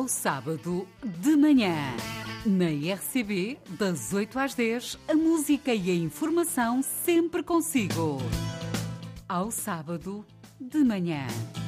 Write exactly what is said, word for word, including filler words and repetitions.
ao sábado de manhã. Na R C B, das oito às dez, a música e a informação sempre consigo. Ao sábado de manhã.